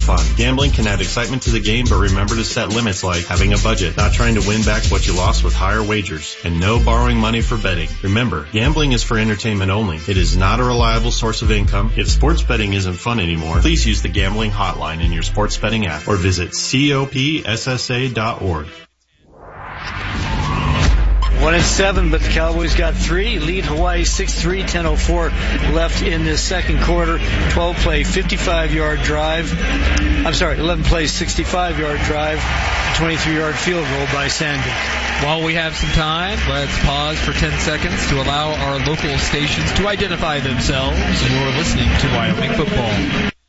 fun. Gambling can add excitement to the game, but remember to set limits like having a budget, not trying to win back what you lost with higher wagers, and no borrowing money for betting. Remember, gambling is for entertainment only. It is not a reliable source of income. If sports betting isn't fun anymore, please use the gambling hotline in your sports betting app or visit copssa.org. 1-7, but the Cowboys got 3. Lead Hawaii 6-3, 10:04 left in the second quarter. 12-play, 55-yard drive. 11-play, 65-yard drive. 23-yard field goal by Sandvik. While we have some time, let's pause for 10 seconds to allow our local stations to identify themselves. You're listening to Wyoming Football.